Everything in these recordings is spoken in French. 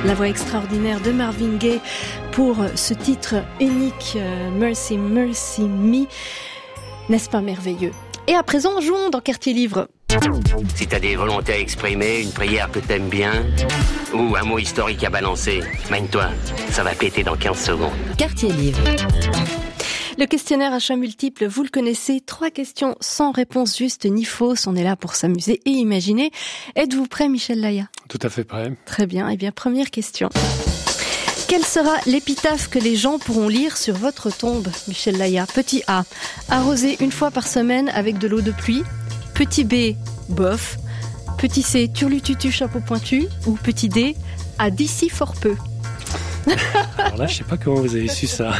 La voix extraordinaire de Marvin Gaye pour ce titre unique, Mercy, Mercy Me. N'est-ce pas merveilleux? Et à présent, jouons dans Quartier Livre. Si t'as des volontés à exprimer, une prière que t'aimes bien, ou un mot historique à balancer, mène-toi, ça va péter dans 15 secondes. Quartier Livre. Le questionnaire à choix multiples, vous le connaissez, 3 questions sans réponse juste ni fausse. On est là pour s'amuser et imaginer. Êtes-vous prêt, Michel Laya? Tout à fait prêt. Très bien. Eh bien, première question. Quelle sera l'épitaphe que les gens pourront lire sur votre tombe, Michel Laya? Petit A, arroser une fois par semaine avec de l'eau de pluie. Petit B, bof. Petit C, turlututu, chapeau pointu. Ou petit D, à d'ici fort peu. Alors là, je sais pas comment vous avez su ça.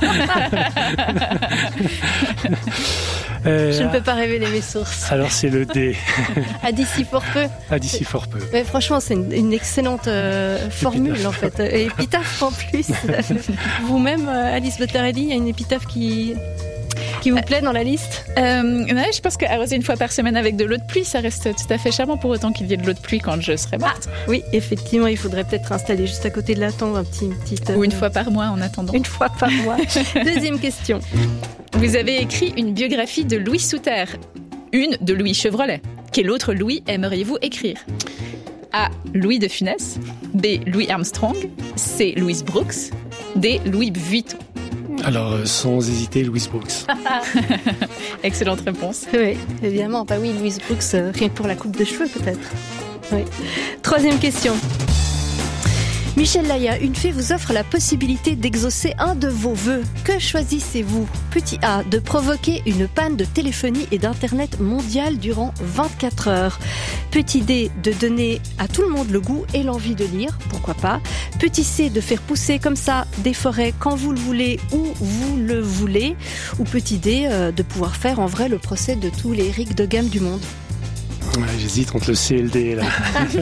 Je ne peux pas révéler mes sources. Alors c'est le D. À d'ici fort peu. À d'ici fort peu. Mais franchement, c'est une excellente formule en fait. Et épitaphe en plus. Vous-même, Alice Bottarelli, il y a une épitaphe qui vous plaît dans la liste? Ouais, je pense qu'arroser une fois par semaine avec de l'eau de pluie, ça reste tout à fait charmant, pour autant qu'il y ait de l'eau de pluie quand je serai morte. Oui, effectivement, il faudrait peut-être installer juste à côté de la tombe un petit... Ou une fois par mois en attendant. Une fois par mois. Deuxième question. Vous avez écrit une biographie de Louis Souter, une de Louis Chevrolet. Quel autre Louis aimeriez-vous écrire? A. Louis de Funès. B. Louis Armstrong. C. Louis Brooks. D. Louis Vuitton. Alors, sans hésiter, Louis Brooks. Excellente réponse. Oui, évidemment. Bah oui, Louis Brooks, rien que pour la coupe de cheveux, peut-être. Oui. Troisième question. Michel Laya, une fée vous offre la possibilité d'exaucer un de vos vœux. Que choisissez-vous? Petit A, de provoquer une panne de téléphonie et d'internet mondiale durant 24 heures. Petit D, de donner à tout le monde le goût et l'envie de lire, pourquoi pas. Petit C, de faire pousser comme ça des forêts quand vous le voulez, où vous le voulez. Ou petit D, de pouvoir faire en vrai le procès de tous les Eric de gamme du monde. Ouais, j'hésite entre le C et le D là.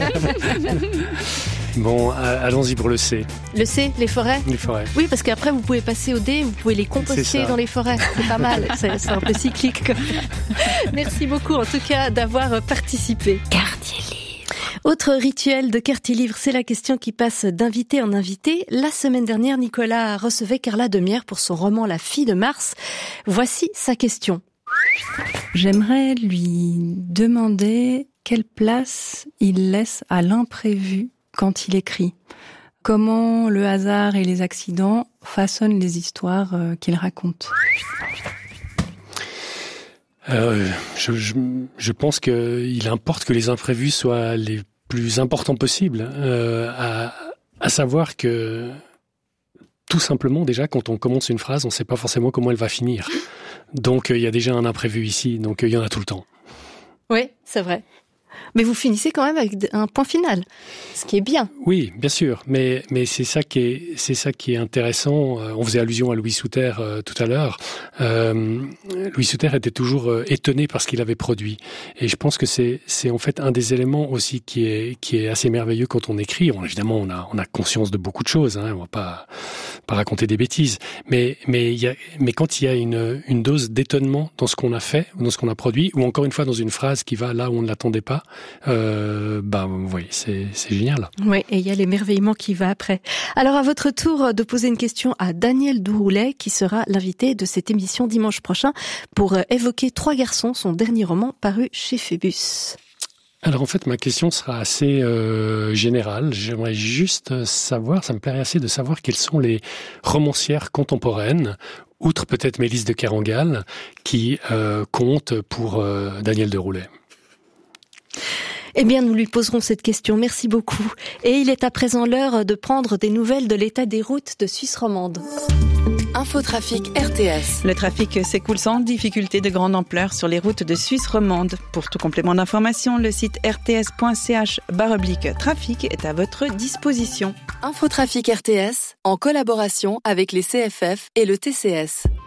Bon, allons-y pour le C. Le C, les forêts? Les forêts. Oui, parce qu'après, vous pouvez passer au D, vous pouvez les composter dans les forêts. C'est pas mal, c'est un peu cyclique. Merci beaucoup, en tout cas, d'avoir participé. Quartier Livre. Autre rituel de Quartier Livre, c'est la question qui passe d'invité en invité. La semaine dernière, Nicolas recevait Carla Demierre pour son roman La fille de Mars. Voici sa question. J'aimerais lui demander quelle place il laisse à l'imprévu quand il écrit. Comment le hasard et les accidents façonnent les histoires qu'il raconte. Je pense qu'il importe que les imprévus soient les plus importants possibles. À savoir que, tout simplement, déjà, quand on commence une phrase, on ne sait pas forcément comment elle va finir. Donc, il y a déjà un imprévu ici, donc il y en a tout le temps. Oui, c'est vrai. Mais vous finissez quand même avec un point final, ce qui est bien. Oui, bien sûr, mais c'est ça qui est intéressant. On faisait allusion à Louis Souter tout à l'heure. Louis Souter était toujours étonné par ce qu'il avait produit, et je pense que c'est en fait un des éléments aussi qui est assez merveilleux quand on écrit. Évidemment, on a conscience de beaucoup de choses. On va pas raconter des bêtises, mais quand il y a une dose d'étonnement dans ce qu'on a fait, dans ce qu'on a produit, ou encore une fois dans une phrase qui va là où on ne l'attendait pas. Oui, c'est génial. Oui, et il y a l'émerveillement qui va après. Alors, à votre tour de poser une question à Daniel Douroulet, qui sera l'invité de cette émission dimanche prochain pour évoquer 3 garçons, son dernier roman paru chez Phébus. Alors en fait, ma question sera assez générale. J'aimerais juste savoir, ça me plairait assez de savoir quelles sont les romancières contemporaines, outre peut-être Mélisse de Kerangal, qui comptent pour Daniel Douroulet. Eh bien, nous lui poserons cette question. Merci beaucoup. Et il est à présent l'heure de prendre des nouvelles de l'état des routes de Suisse romande. Infotrafic RTS. Le trafic s'écoule sans difficulté de grande ampleur sur les routes de Suisse romande. Pour tout complément d'information, le site rts.ch/trafic est à votre disposition. Infotrafic RTS, en collaboration avec les CFF et le TCS.